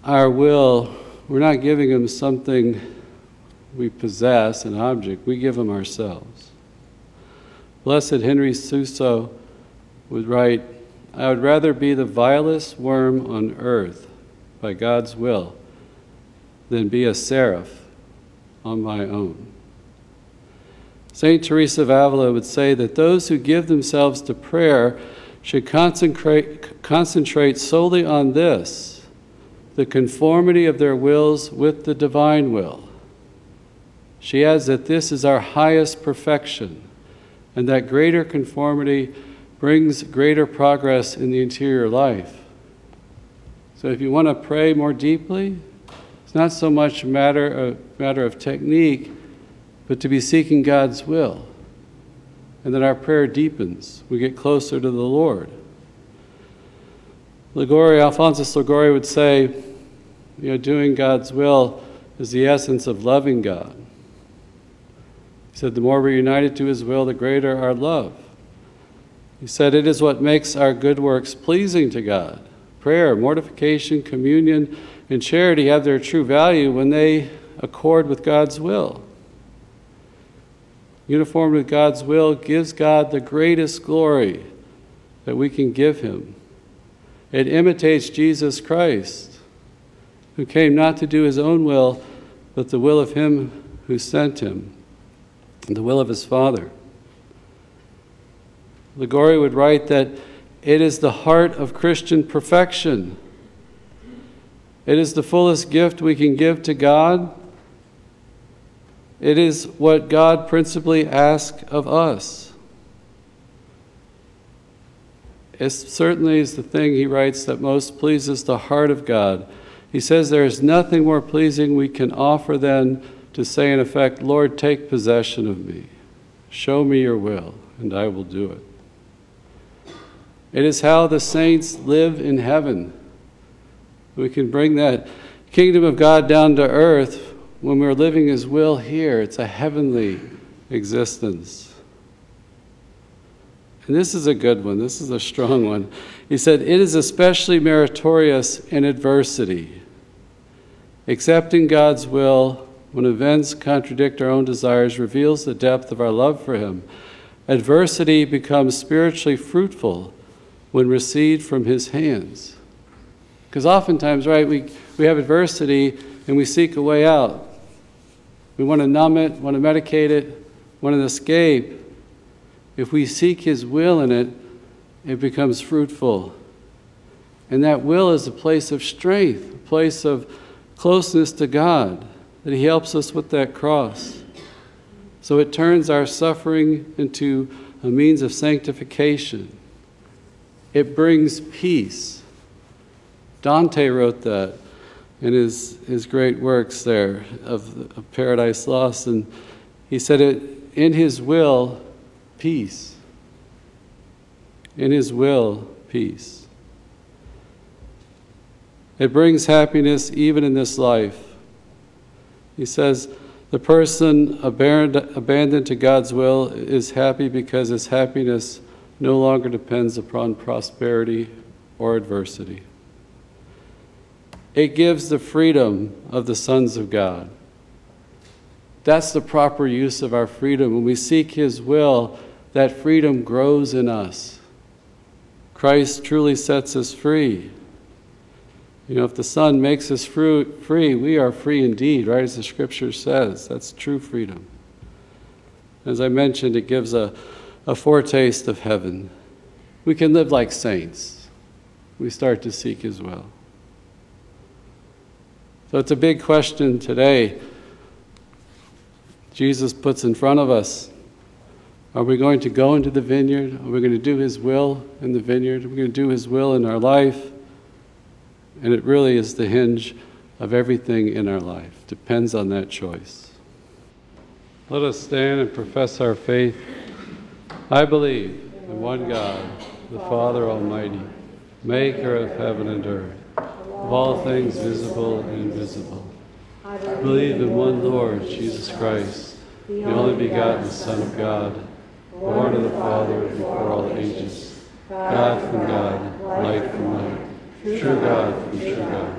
our will, we're not giving him something we possess, an object. We give him ourselves. Blessed Henry Suso would write, "I would rather be the vilest worm on earth by God's will than be a seraph on my own." Saint Teresa of Avila would say that those who give themselves to prayer should concentrate solely on this, the conformity of their wills with the divine will. She adds that this is our highest perfection, and that greater conformity brings greater progress in the interior life. So if you want to pray more deeply, it's not so much a matter of technique, but to be seeking God's will. And then our prayer deepens. We get closer to the Lord. Alphonsus Liguori would say, doing God's will is the essence of loving God. He said, the more we're united to his will, the greater our love. He said, it is what makes our good works pleasing to God. Prayer, mortification, communion, and charity have their true value when they accord with God's will. Uniform with God's will gives God the greatest glory that we can give him. It imitates Jesus Christ, who came not to do his own will, but the will of him who sent him, and the will of his Father. Liguori would write that it is the heart of Christian perfection. It is the fullest gift we can give to God. It is what God principally asks of us. It certainly is the thing, he writes, that most pleases the heart of God. He says there is nothing more pleasing we can offer than to say in effect, Lord, take possession of me. Show me your will, and I will do it. It is how the saints live in heaven. We can bring that kingdom of God down to earth when we're living his will here. It's a heavenly existence. And this is a good one. This is a strong one. He said, it is especially meritorious in adversity. Accepting God's will when events contradict our own desires reveals the depth of our love for him. Adversity becomes spiritually fruitful when received from his hands. Because oftentimes, right, we have adversity and we seek a way out. We want to numb it, want to medicate it, want an escape. If we seek his will in it, it becomes fruitful. And that will is a place of strength, a place of closeness to God, that he helps us with that cross. So it turns our suffering into a means of sanctification. It brings peace. Dante wrote that in his great works there of Paradise Lost, and he said it in his will, peace. In his will, peace. It brings happiness even in this life. He says the person abandoned to God's will is happy because his happiness no longer depends upon prosperity or adversity. It gives the freedom of the sons of God. That's the proper use of our freedom. When we seek his will, that freedom grows in us. Christ truly sets us free. If the Son makes us free, we are free indeed, right? As the Scripture says, that's true freedom. As I mentioned, it gives a foretaste of heaven. We can live like saints. We start to seek his will. So it's a big question today. Jesus puts in front of us. Are we going to go into the vineyard? Are we going to do his will in the vineyard? Are we going to do his will in our life? And it really is the hinge of everything in our life. Depends on that choice. Let us stand and profess our faith. I believe in one God, the Father Almighty, maker of heaven and earth, of all things visible and invisible. I believe in one Lord, Jesus Christ, the only begotten Son of God, born of the Father before all ages, God from God, light from light, true God from true God,